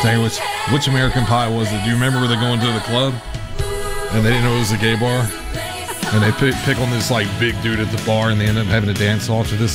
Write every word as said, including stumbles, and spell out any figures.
Dang, which which American Pie was it? Do you remember where they're going to the club and they didn't know it was a gay bar, and they pick, pick on this like big dude at the bar, and they end up having to dance off to this